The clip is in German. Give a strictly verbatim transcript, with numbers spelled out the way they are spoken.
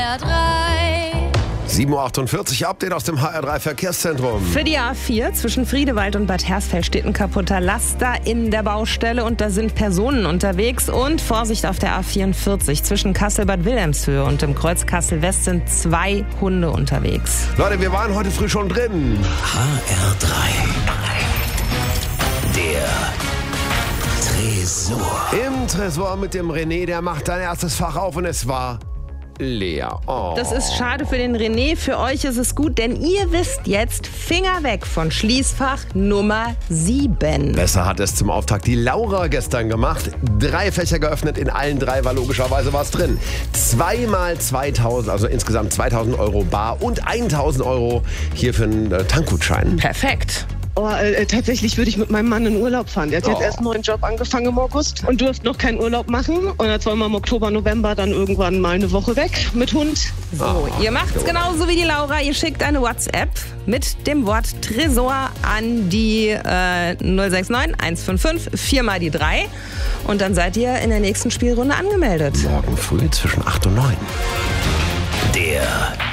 R drei. sieben Uhr achtundvierzig, Update aus dem H R drei Verkehrszentrum. Für die A vier zwischen Friedewald und Bad Hersfeld steht ein kaputter Laster in der Baustelle und da sind Personen unterwegs. Und Vorsicht auf der A vierundvierzig zwischen Kassel-Bad Wilhelmshöhe und dem Kreuz Kassel-West sind zwei Hunde unterwegs. Leute, wir waren heute früh schon drin. H R drei. Der Tresor. Im Tresor mit dem René, der macht sein erstes Fach auf und es war leer. Oh. Das ist schade für den René, für euch ist es gut, denn ihr wisst jetzt, Finger weg von Schließfach Nummer sieben. Besser hat es zum Auftakt die Laura gestern gemacht. Drei Fächer geöffnet, in allen drei war logischerweise was drin. Zweimal zweitausend, also insgesamt zweitausend Euro bar und tausend Euro hier für einen äh, Tankgutschein. Perfekt. Oh, äh, tatsächlich würde ich mit meinem Mann in Urlaub fahren. Der hat Oh. jetzt erst einen neuen Job angefangen im August und durfte noch keinen Urlaub machen. Und jetzt wollen wir im Oktober, November dann irgendwann mal eine Woche weg mit Hund. So, ihr macht's genauso wie die Laura. Ihr schickt eine WhatsApp mit dem Wort Tresor an die äh, null sechs neun eins fünf fünf vier mal die drei. Und dann seid ihr in der nächsten Spielrunde angemeldet. Morgen früh zwischen acht und neun. Der